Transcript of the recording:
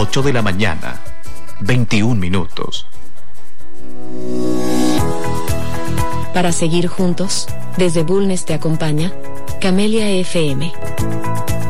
8 de la mañana, 21 minutos. Para seguir juntos, desde Bulnes te acompaña Camelia FM.